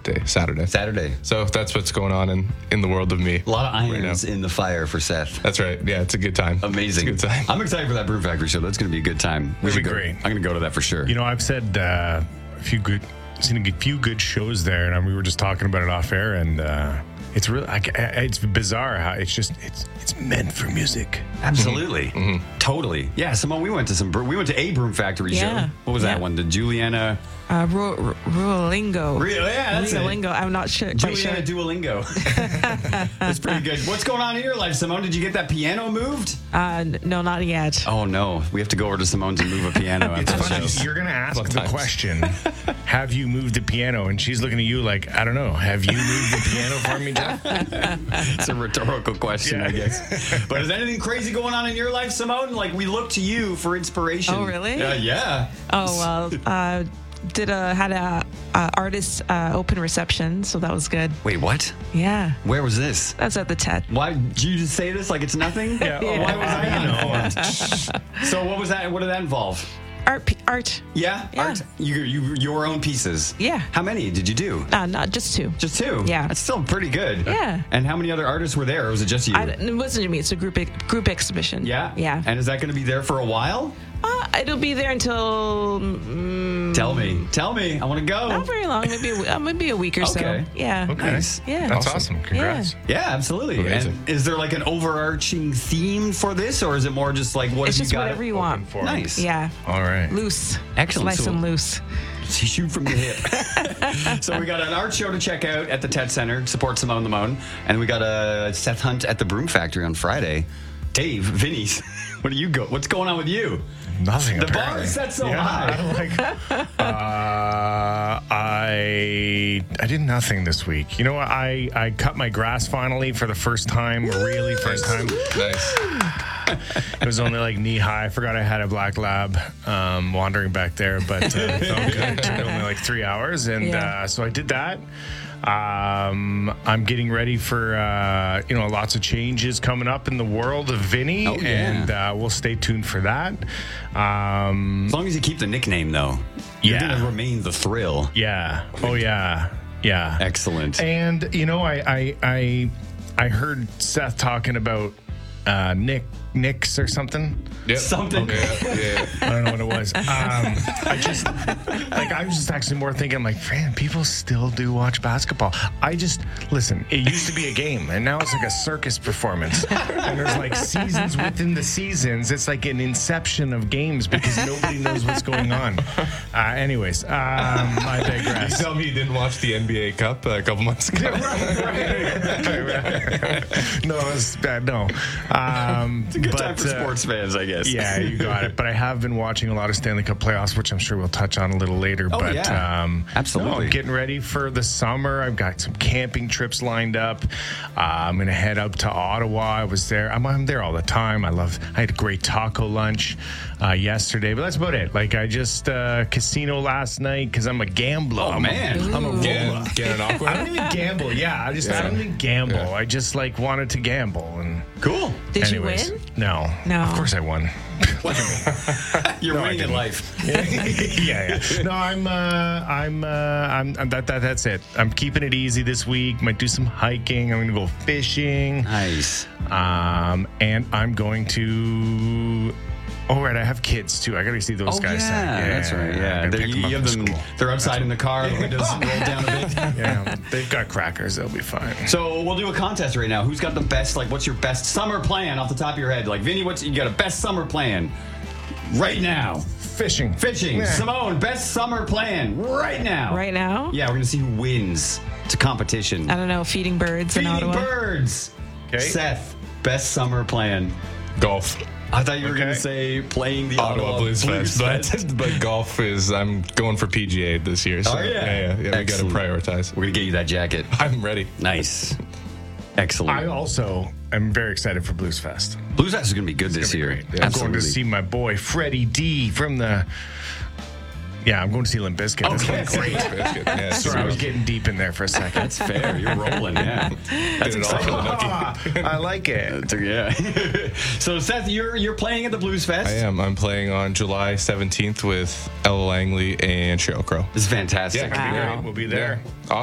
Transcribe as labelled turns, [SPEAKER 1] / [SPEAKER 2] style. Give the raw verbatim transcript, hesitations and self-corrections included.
[SPEAKER 1] day? Saturday.
[SPEAKER 2] Saturday.
[SPEAKER 1] So that's what's going on in, in the world of me.
[SPEAKER 2] A lot of
[SPEAKER 1] right
[SPEAKER 2] irons in the fire for Seth.
[SPEAKER 1] That's right. Yeah, it's a good time.
[SPEAKER 2] Amazing.
[SPEAKER 1] It's a good time.
[SPEAKER 2] I'm excited for that Brew Factory show. That's going to be a good time. We
[SPEAKER 3] It'll
[SPEAKER 2] should
[SPEAKER 3] be
[SPEAKER 2] go.
[SPEAKER 3] great.
[SPEAKER 2] I'm going to go to that for sure.
[SPEAKER 3] You know, I've said uh, a few good, seen a few good shows there, and we were just talking about it off air, and uh, it's really, I, it's bizarre how it's just, it's it's meant for music.
[SPEAKER 2] Absolutely. Mm-hmm. Totally. Yeah, Simone, we went to some, we went to a Broom Factory
[SPEAKER 4] Yeah.
[SPEAKER 2] show. What was
[SPEAKER 4] Yeah.
[SPEAKER 2] that one? The Juliana.
[SPEAKER 4] Uh, Ru- Ru- Ruolingo.
[SPEAKER 2] Re- yeah, that's it.
[SPEAKER 4] Ruolingo. I'm not sure. Quite sure.
[SPEAKER 2] Juliana Duolingo. That's pretty good. What's going on in your life, Simone? Did you get that piano moved?
[SPEAKER 4] Uh, n- no, not yet.
[SPEAKER 2] Oh, no. We have to go over to Simone's and move a piano.
[SPEAKER 3] It's
[SPEAKER 2] after the
[SPEAKER 3] funny.
[SPEAKER 2] show.
[SPEAKER 3] You're going to ask
[SPEAKER 1] Fun
[SPEAKER 3] the
[SPEAKER 1] times.
[SPEAKER 3] question, have you moved the piano? And she's looking at you like, I don't know. Have you moved the piano for me, Jeff?
[SPEAKER 2] It's a rhetorical question,
[SPEAKER 3] Yeah.
[SPEAKER 2] I guess. But is anything crazy going on in your life, Simone? Like, we look to you for inspiration.
[SPEAKER 4] Oh, really?
[SPEAKER 2] Uh, yeah.
[SPEAKER 4] Oh well. Uh, did a had a, a artist uh, open reception, so that was good.
[SPEAKER 2] Wait, what?
[SPEAKER 4] Yeah,
[SPEAKER 2] Where was this?
[SPEAKER 4] that's at the T E D.
[SPEAKER 2] Why did you just say this like it's nothing?
[SPEAKER 3] Yeah.
[SPEAKER 2] Oh, why was I not informed? So what was that? What did that involve?
[SPEAKER 4] Art, p- art.
[SPEAKER 2] Yeah,
[SPEAKER 4] Yeah.
[SPEAKER 2] art. You, you, your own pieces.
[SPEAKER 4] Yeah.
[SPEAKER 2] How many did you do?
[SPEAKER 4] Uh, not just two.
[SPEAKER 2] Just two.
[SPEAKER 4] Yeah.
[SPEAKER 2] That's still pretty good.
[SPEAKER 4] Yeah.
[SPEAKER 2] And how many other artists were there, or was it just you?
[SPEAKER 4] I, it wasn't me. It's a group ex- group exhibition.
[SPEAKER 2] yeah.
[SPEAKER 4] Yeah.
[SPEAKER 2] And is that going to be there for a while?
[SPEAKER 4] Uh, it'll be there until mm,
[SPEAKER 2] Tell me. Tell me. I want to go.
[SPEAKER 4] not very long. Maybe a, w- uh, maybe a week or
[SPEAKER 2] Okay.
[SPEAKER 4] so. Yeah.
[SPEAKER 3] Okay.
[SPEAKER 2] Nice.
[SPEAKER 4] Yeah.
[SPEAKER 3] That's
[SPEAKER 1] Awesome.
[SPEAKER 3] awesome. Congrats.
[SPEAKER 4] Yeah.
[SPEAKER 2] Yeah, absolutely.
[SPEAKER 1] Amazing.
[SPEAKER 2] And is there like an overarching theme for this, or is it more just like what
[SPEAKER 4] It's
[SPEAKER 2] have
[SPEAKER 4] just
[SPEAKER 2] you got?
[SPEAKER 4] whatever you want.
[SPEAKER 3] For
[SPEAKER 2] Nice.
[SPEAKER 4] Yeah.
[SPEAKER 3] All right.
[SPEAKER 4] Loose.
[SPEAKER 2] Excellent.
[SPEAKER 4] Nice
[SPEAKER 2] So-
[SPEAKER 4] and loose.
[SPEAKER 2] Shoot from the hip. So we got an art show to check out at the T E D Center, support Simone the Moan, and we got a Seth Hunt at the Broom Factory on Friday. Dave, Vinny, what do you go? What's going on with you?
[SPEAKER 3] Nothing.
[SPEAKER 2] The bar
[SPEAKER 3] apparently.
[SPEAKER 2] is set so
[SPEAKER 3] Yeah,
[SPEAKER 2] high.
[SPEAKER 3] I'm like, uh, I I did nothing this week. You know what? I, I cut my grass finally for the first time, really first time.
[SPEAKER 1] Nice.
[SPEAKER 3] It was only like knee high. I forgot I had a black lab um, wandering back there, but uh, it felt good. It took only like three hours, and
[SPEAKER 4] Yeah.
[SPEAKER 3] uh, so I did that. Um, I'm getting ready for uh, you know lots of changes coming up in the world of Vinny,
[SPEAKER 2] Oh, yeah.
[SPEAKER 3] and uh, we'll stay tuned for that. Um,
[SPEAKER 2] As long as you keep the nickname, though, you're
[SPEAKER 3] Yeah.
[SPEAKER 2] going to remain the thrill.
[SPEAKER 3] yeah. Oh yeah. Yeah.
[SPEAKER 2] Excellent.
[SPEAKER 3] And you know, I I I, I heard Seth talking about uh, Nick Nicks or something.
[SPEAKER 1] Yep.
[SPEAKER 2] Something.
[SPEAKER 1] Yeah, yeah.
[SPEAKER 3] I don't know what it was. Um, I just like I was just actually more thinking like, man, people still do watch basketball. I just listen. It used to be a game, and now it's like a circus performance. And there's like seasons within the seasons. It's like an inception of games because nobody knows what's going on. Uh, anyways, um, I
[SPEAKER 1] You
[SPEAKER 3] digress.
[SPEAKER 1] tell me you didn't watch the N B A Cup a couple months ago.
[SPEAKER 3] No, it was bad. No. Um,
[SPEAKER 2] Good
[SPEAKER 3] but,
[SPEAKER 2] time for
[SPEAKER 3] uh,
[SPEAKER 2] sports fans, I guess.
[SPEAKER 3] Yeah, you got it. But I have been watching a lot of Stanley Cup playoffs, which I'm sure we'll touch on a little later.
[SPEAKER 2] Oh,
[SPEAKER 3] but
[SPEAKER 2] yeah.
[SPEAKER 3] um,
[SPEAKER 2] Absolutely.
[SPEAKER 3] no, I'm getting ready for the summer. I've got some camping trips lined up. Uh, I'm going to head up to Ottawa. I was there. I'm, I'm there all the time. I love. I had a great taco lunch uh, yesterday, but that's about it. Like I just uh, casino last night because I'm a gambler.
[SPEAKER 2] Oh,
[SPEAKER 3] I'm
[SPEAKER 2] man.
[SPEAKER 3] A, I'm a
[SPEAKER 1] Get,
[SPEAKER 3] roller.
[SPEAKER 1] get an
[SPEAKER 3] I don't
[SPEAKER 1] aqua.
[SPEAKER 3] even gamble. Yeah, I just I don't even gamble.
[SPEAKER 1] Yeah.
[SPEAKER 3] I just like wanted to gamble and.
[SPEAKER 2] Cool.
[SPEAKER 4] Did
[SPEAKER 3] Anyways,
[SPEAKER 4] you win?
[SPEAKER 3] No.
[SPEAKER 4] No.
[SPEAKER 3] Of course I won.
[SPEAKER 2] You're
[SPEAKER 3] No, I
[SPEAKER 2] winning in
[SPEAKER 3] didn't.
[SPEAKER 2] life.
[SPEAKER 3] yeah, yeah. No, I'm, uh, I'm, uh, I'm, I'm that, that, that's it. I'm keeping it easy this week. Might do some hiking. I'm gonna go fishing.
[SPEAKER 2] Nice.
[SPEAKER 3] Um, and I'm going to. Oh, right. I have kids too. I gotta see those
[SPEAKER 2] Oh,
[SPEAKER 3] guys.
[SPEAKER 2] yeah, that's right.
[SPEAKER 3] I'm
[SPEAKER 2] Yeah,
[SPEAKER 3] gonna
[SPEAKER 2] They're-
[SPEAKER 3] pick them
[SPEAKER 2] you
[SPEAKER 3] up
[SPEAKER 2] have
[SPEAKER 3] from
[SPEAKER 2] them.
[SPEAKER 3] school.
[SPEAKER 2] They're outside in the car. The windows roll down a bit.
[SPEAKER 3] Yeah, they've got crackers. They'll be fine.
[SPEAKER 2] So we'll do a contest right now. Who's got the best? Like, what's your best summer plan off the top of your head? Like, Vinny, what's you got a best summer plan right now?
[SPEAKER 3] Fishing.
[SPEAKER 2] Fishing.
[SPEAKER 3] Yeah.
[SPEAKER 2] Simone, best summer plan right now.
[SPEAKER 4] Right now?
[SPEAKER 2] Yeah, we're gonna see who wins. It's a competition.
[SPEAKER 4] I don't know. Feeding birds in
[SPEAKER 2] Feeding
[SPEAKER 4] Ottawa.
[SPEAKER 2] birds.
[SPEAKER 3] Okay.
[SPEAKER 2] Seth, best summer plan.
[SPEAKER 1] Golf.
[SPEAKER 2] I thought you were gonna
[SPEAKER 3] Okay.
[SPEAKER 2] say playing the
[SPEAKER 1] Ottawa,
[SPEAKER 2] Ottawa,
[SPEAKER 1] Blues, Fest.
[SPEAKER 2] Fest.
[SPEAKER 1] But, but golf is, I'm going for P G A this year. So
[SPEAKER 2] Oh, yeah.
[SPEAKER 1] yeah, yeah, yeah we got to
[SPEAKER 2] Excellent.
[SPEAKER 1] prioritize.
[SPEAKER 2] We're gonna get you that jacket.
[SPEAKER 1] I'm ready.
[SPEAKER 2] Nice. Excellent.
[SPEAKER 3] I also am very excited for Blues Fest.
[SPEAKER 2] Blues Fest is gonna be good this
[SPEAKER 3] Gonna be
[SPEAKER 2] year.
[SPEAKER 3] great. I'm going to see my boy Freddie D from the. Yeah, I'm going to see Limp Bizkit. That's
[SPEAKER 2] Okay.
[SPEAKER 3] gonna be great.
[SPEAKER 1] Biscuit. Yeah,
[SPEAKER 3] Sorry, I was getting deep in there for a second.
[SPEAKER 2] That's fair. You're rolling, yeah. That's
[SPEAKER 1] Did it all
[SPEAKER 2] exciting.
[SPEAKER 1] for the Nucky.
[SPEAKER 3] Ah, I like it.
[SPEAKER 2] So, yeah. So Seth, you're you're playing at the Blues Fest.
[SPEAKER 1] I am. I'm playing on July seventeenth with Ella Langley and Sheryl Crow.
[SPEAKER 2] This is fantastic.
[SPEAKER 1] Yeah,
[SPEAKER 4] Wow.
[SPEAKER 3] We'll be there.
[SPEAKER 1] Awesome.